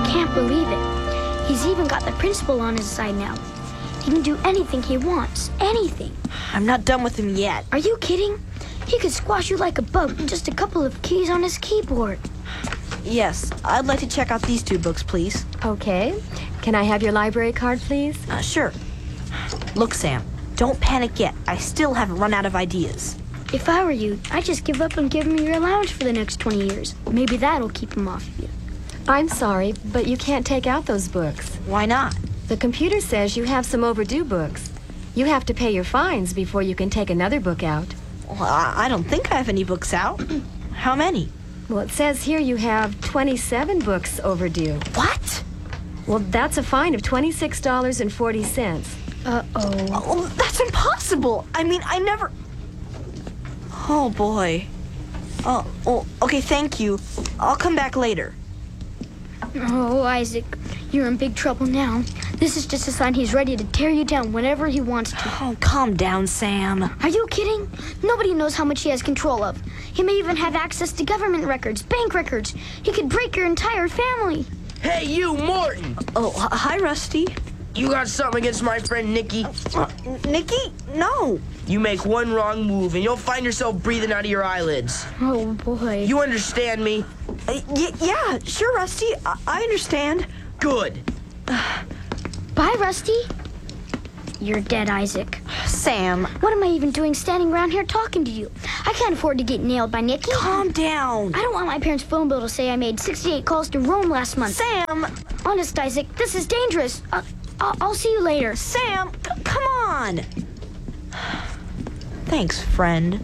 can't believe it. He's even got the principal on his side now. He can do anything he wants. Anything. I'm not done with him yet. Are you kidding? He could squash you like a bug with just a couple of keys on his keyboard. Yes, I'd like to check out these 2 books, please. Okay. Can I have your library card, please? Sure. Look, Sam, don't panic yet. I still haven't run out of ideas. If I were you, I'd just give up and give him your allowance for the next 20 years. Maybe that'll keep him off of you. I'm sorry, but you can't take out those books. Why not? The computer says you have some overdue books. You have to pay your fines before you can take another book out. Well, I don't think I have any books out. How many? Well, it says here you have 27 books overdue. What? Well, that's a fine of $26.40. Uh-oh. Oh, that's impossible. I mean, I never... Oh, boy. Oh, okay, thank you. I'll come back later. Oh, Isaac, you're in big trouble now. This is just a sign he's ready to tear you down whenever he wants to. Oh, calm down, Sam. Are you kidding? Nobody knows how much he has control of. He may even have access to government records, bank records. He could break your entire family. Hey, you, Morton! Oh, hi, Rusty. You got something against my friend Nicky? Nicky? No. You make one wrong move and you'll find yourself breathing out of your eyelids. Oh, boy. You understand me? Yeah, sure, Rusty. I understand. Good. Bye, Rusty. You're dead, Isaac. Sam. What am I even doing standing around here talking to you? I can't afford to get nailed by Nicky. Calm down. I don't want my parents' phone bill to say I made 68 calls to Rome last month. Sam. Honest, Isaac, this is dangerous. I'll see you later. Sam, come on. Thanks, friend.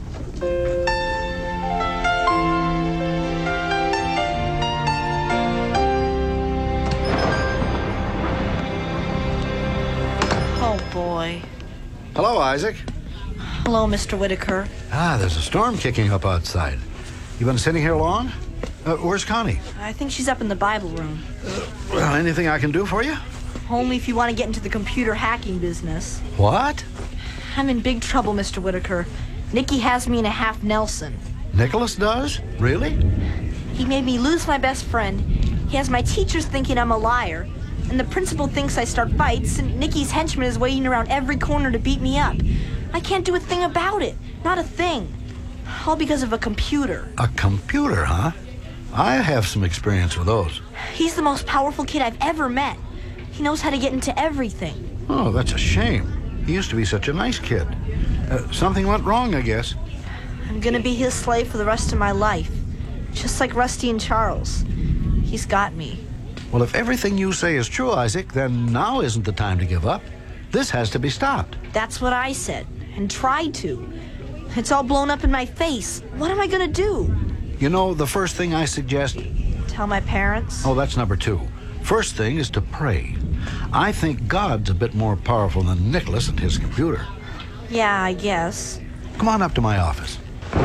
Oh, boy. Hello, Isaac. Hello, Mr. Whitaker. There's a storm kicking up outside. You been sitting here long? Where's Connie? I think she's up in the Bible room. Well, anything I can do for you? Only if you want to get into the computer hacking business. What? I'm in big trouble, Mr. Whitaker. Nicky has me in a half Nelson. Nicholas does? Really? He made me lose my best friend. He has my teachers thinking I'm a liar. And the principal thinks I start fights, and Nicky's henchman is waiting around every corner to beat me up. I can't do a thing about it. Not a thing. All because of a computer. A computer, huh? I have some experience with those. He's the most powerful kid I've ever met. He knows how to get into everything. Oh, that's a shame. He used to be such a nice kid. Something went wrong, I guess. I'm gonna be his slave for the rest of my life. Just like Rusty and Charles. He's got me. Well, if everything you say is true, Isaac, then now isn't the time to give up. This has to be stopped. That's what I said, and tried to. It's all blown up in my face. What am I gonna do? You know, the first thing I suggest... Tell my parents? Oh, that's number 2. First thing is to pray. I think God's a bit more powerful than Nicholas and his computer. Yeah, I guess. Come on up to my office.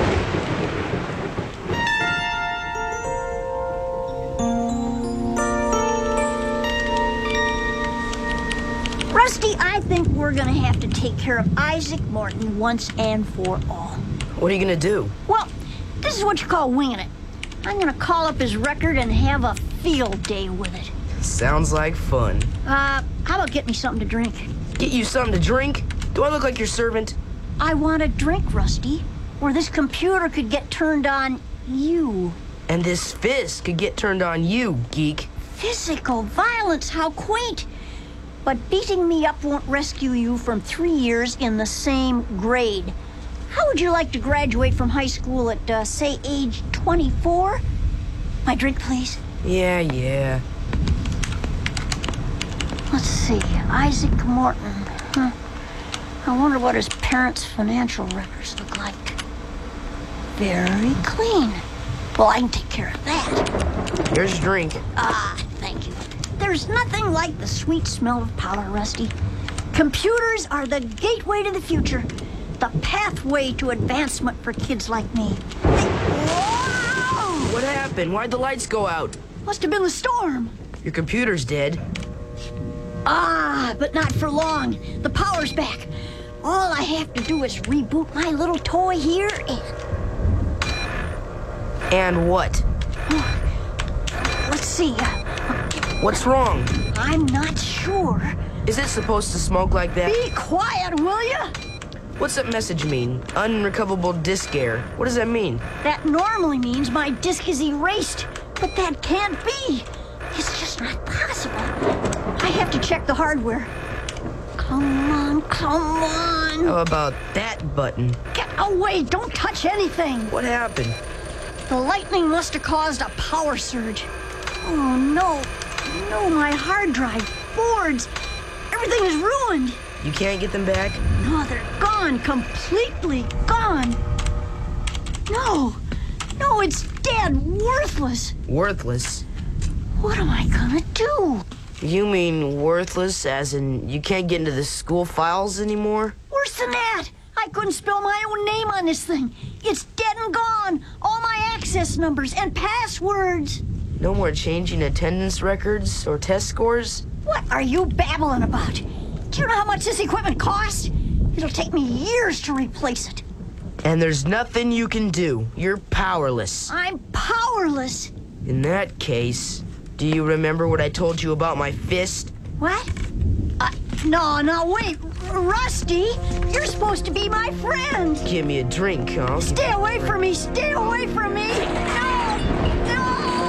Rusty, I think we're gonna have to take care of Isaac Morton once and for all. What are you gonna do? Well, this is what you call winging it. I'm gonna call up his record and have a field day with it. Sounds like fun. How about get me something to drink? Get you something to drink? Do I look like your servant? I want a drink, Rusty, where this computer could get turned on you. And this fist could get turned on you, geek. Physical violence, how quaint. But beating me up won't rescue you from 3 years in the same grade. How would you like to graduate from high school at, say, age 24? My drink, please. Yeah. Let's see, Isaac Morton. I wonder what his parents' financial records look like. Very clean. Well, I can take care of that. Here's your drink. Thank you. There's nothing like the sweet smell of power, Rusty. Computers are the gateway to the future. The pathway to advancement for kids like me. Whoa! What happened? Why'd the lights go out? Must have been the storm. Your computer's dead. But not for long. The power's back. All I have to do is reboot my little toy here And what? Let's see. What's wrong? I'm not sure. Is it supposed to smoke like that? Be quiet, will you? What's that message mean? Unrecoverable disk error. What does that mean? That normally means my disk is erased, but that can't be. It's just not possible. I have to check the hardware. Come on, come on. How about that button? Get away, don't touch anything. What happened? The lightning must have caused a power surge. Oh, no. No, my hard drive, boards, everything is ruined. You can't get them back? No, they're gone, completely gone. No, it's dead, worthless. Worthless? What am I gonna do? You mean worthless as in you can't get into the school files anymore? Worse than that, I couldn't spell my own name on this thing. It's dead and gone. All my access numbers and passwords. No more changing attendance records or test scores? What are you babbling about? Do you know how much this equipment costs? It'll take me years to replace it. And there's nothing you can do. You're powerless. I'm powerless. In that case, do you remember what I told you about my fist? What? No, wait. Rusty, you're supposed to be my friend. Give me a drink, huh? Stay away from me. Stay away from me. No! No!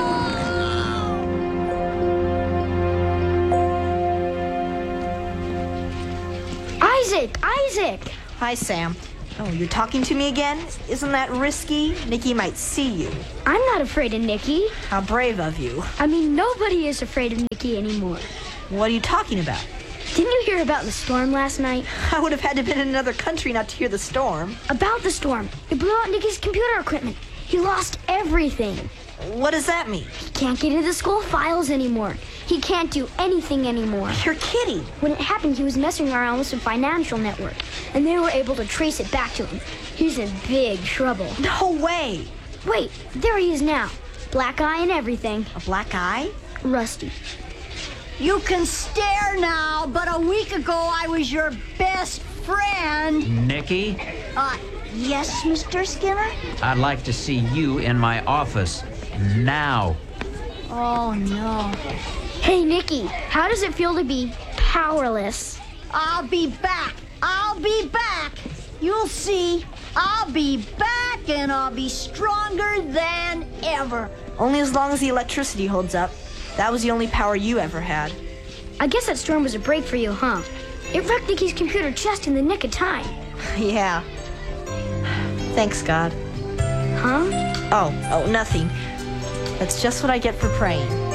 Isaac! Hi, Sam. Oh, you're talking to me again? Isn't that risky? Nikki might see you. I'm not afraid of Nikki. How brave of you. I mean, nobody is afraid of Nikki anymore. What are you talking about? Didn't you hear about the storm last night? I would have had to have been in another country not to hear the storm. About the storm. It blew out Nikki's computer equipment. He lost everything. What does that mean? He can't get into the school files anymore. He can't do anything anymore. You're kidding. When it happened, he was messing around with some financial network, and they were able to trace it back to him. He's in big trouble. No way. Wait, there he is now. Black eye and everything. A black eye? Rusty. You can stare now, but a week ago I was your best friend. Nikki, Yes, Mr. Skinner? I'd like to see you in my office now. Oh, no. Hey, Nikki, how does it feel to be powerless? I'll be back. I'll be back. You'll see. I'll be back and I'll be stronger than ever. Only as long as the electricity holds up. That was the only power you ever had. I guess that storm was a break for you, huh? It wrecked Nikki's computer just in the nick of time. Yeah. Thanks, God. Huh? Oh, nothing. That's just what I get for praying.